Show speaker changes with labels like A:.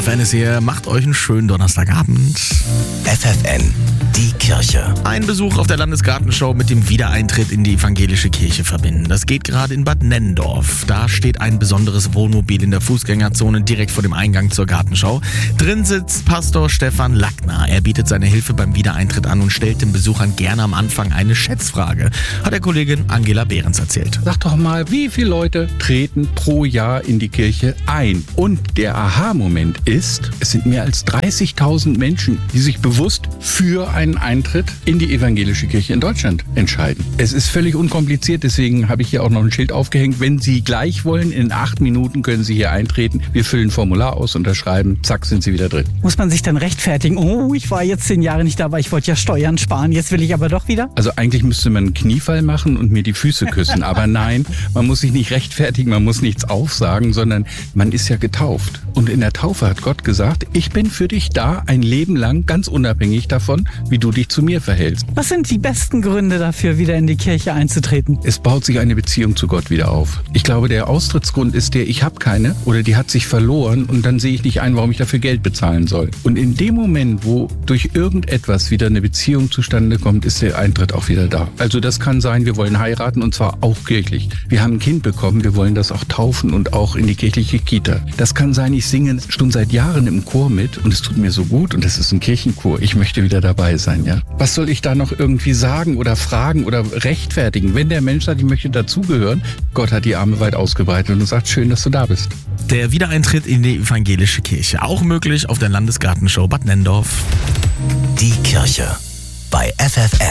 A: FFN ist hier, macht euch einen schönen Donnerstagabend.
B: FFN, die Kirche.
A: Ein Besuch auf der Landesgartenschau mit dem Wiedereintritt in die evangelische Kirche verbinden. Das geht gerade in Bad Nenndorf. Da steht ein besonderes Wohnmobil in der Fußgängerzone direkt vor dem Eingang zur Gartenschau. Drin sitzt Pastor Stefan Lackner. Er bietet seine Hilfe beim Wiedereintritt an und stellt den Besuchern gerne am Anfang eine Schätzfrage, hat der Kollegin Angela Behrens erzählt.
C: Sag doch mal, wie viele Leute treten pro Jahr in die Kirche ein? Und der Aha-Moment ist, es sind mehr als 30.000 Menschen, die sich bewusst für einen Eintritt in die evangelische Kirche in Deutschland entscheiden. Es ist völlig unkompliziert, deswegen habe ich hier auch noch ein Schild aufgehängt. Wenn Sie gleich wollen, in 8 Minuten können Sie hier eintreten. Wir füllen ein Formular aus, unterschreiben, zack, sind Sie wieder drin.
D: Muss man sich dann rechtfertigen? Oh, ich war jetzt 10 Jahre nicht da, weil ich wollte ja Steuern sparen, jetzt will ich aber doch wieder?
C: Also eigentlich müsste man einen Kniefall machen und mir die Füße küssen. Aber nein, man muss sich nicht rechtfertigen, man muss nichts aufsagen, sondern man ist ja getauft. Und in der Taufe hat Gott gesagt, ich bin für dich da ein Leben lang, ganz unabhängig davon, wie du dich zu mir verhältst.
D: Was sind die besten Gründe dafür, wieder in die Kirche einzutreten?
C: Es baut sich eine Beziehung zu Gott wieder auf. Ich glaube, der Austrittsgrund ist der, ich habe keine oder die hat sich verloren und dann sehe ich nicht ein, warum ich dafür Geld bezahlen soll. Und in dem Moment, wo durch irgendetwas wieder eine Beziehung zustande kommt, ist der Eintritt auch wieder da. Also das kann sein, wir wollen heiraten und zwar auch kirchlich. Wir haben ein Kind bekommen, wir wollen das auch taufen und auch in die kirchliche Kita. Das kann sein, ich singe schon seit Jahren im Chor mit und es tut mir so gut und es ist ein Kirchenchor. Ich möchte wieder dabei sein, ja. Was soll ich da noch irgendwie sagen oder fragen oder rechtfertigen? Wenn der Mensch sagt, ich möchte dazugehören, Gott hat die Arme weit ausgebreitet und sagt, schön, dass du da bist.
A: Der Wiedereintritt in die evangelische Kirche, auch möglich auf der Landesgartenschau Bad Nenndorf.
B: Die Kirche bei FFN.